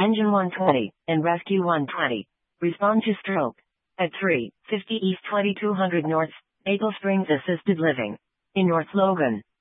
Engine 120, and Rescue 120. Respond to stroke. At 350 East 2200 North, Maple Springs Assisted Living. In North Logan.